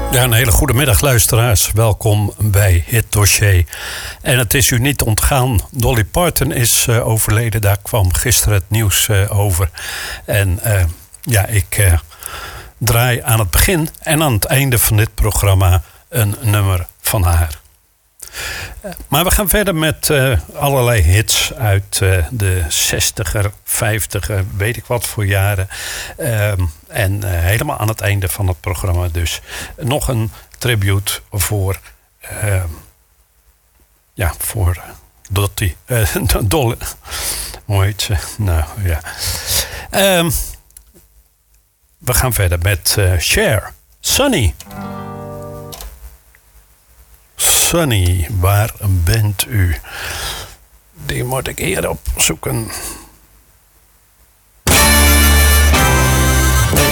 Ja, een hele goede middag, luisteraars. Welkom bij Hit Dossier. En het is u niet ontgaan, Dolly Parton is overleden. Daar kwam gisteren het nieuws over. En ik draai aan het begin en aan het einde van dit programma een nummer van haar. Maar we gaan verder met allerlei hits uit de 60er, 50er, weet ik wat voor jaren. En helemaal aan het einde van het programma dus nog een tribute voor Dottie. Dolly. Hoe heet ze? Nou ja. We gaan verder met Cher. Sunny. Sunny, waar bent u? Die moet ik hier opzoeken.